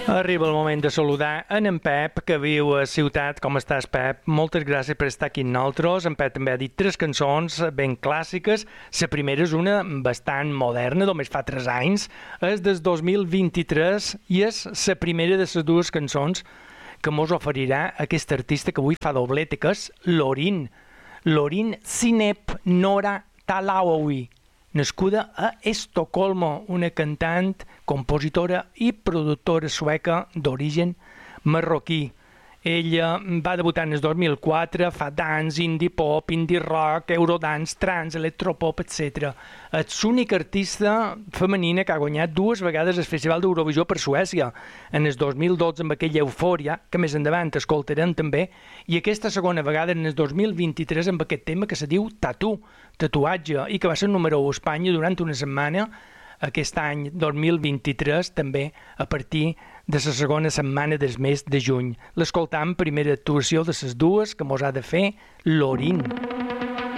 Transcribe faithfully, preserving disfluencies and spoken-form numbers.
Arriba el moment de saludar en en Pep, que viu a Ciutat. Com estàs, Pep? Moltes gràcies per estar aquí amb nosaltres. En Pep també ha dit tres cançons ben clàssiques. La primera és una bastant moderna, només fa tres anys. És del dos mil vint-i-tres i és la primera de les dues cançons que mos oferirà aquest artista que avui fa doblete, que és Lorin. Lorin Sinep Nora Talaoui, nascuda a Estocolmo, una cantant, compositora i productora sueca d'origen marroquí. Ella va debutar en el dos mil quatre, fa dance, indie pop, indie rock, eurodance, trance, electropop, etcètera. És l'única artista femenina que ha guanyat dues vegades el Festival d'Eurovisió per Suècia, en el dos mil dotze amb aquella Eufòria, que més endavant escoltarem també, i aquesta segona vegada en el dos mil vint-i-tres amb aquest tema que se diu Tattoo, tatuatge, i que va ser número u a Espanya durant una setmana aquest any dos mil vint-i-tres, també a partir de la segona setmana del mes de juny. L'escoltam, primera actuació de les dues que mos ha de fer Lorin.